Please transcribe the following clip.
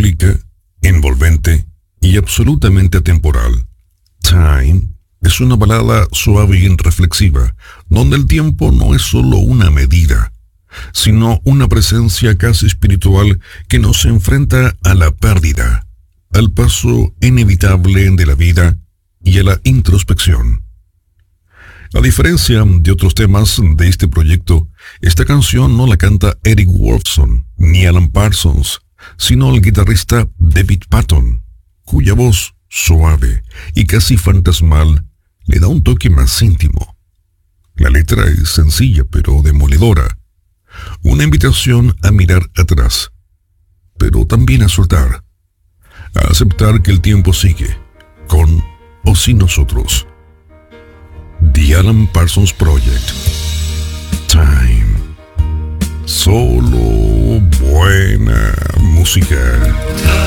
melancólica, envolvente y absolutamente atemporal. Time es una balada suave y reflexiva, donde el tiempo no es solo una medida, sino una presencia casi espiritual que nos enfrenta a la pérdida, al paso inevitable de la vida y a la introspección. A diferencia de otros temas de este proyecto, esta canción no la canta Eric Woolfson ni Alan Parsons, sino el guitarrista David Patton, cuya voz suave y casi fantasmal le da un toque más íntimo. La letra es sencilla pero demoledora, una invitación a mirar atrás, pero también a soltar, a aceptar que el tiempo sigue, con o sin nosotros. The Alan Parsons Project. Time. Solo buena música.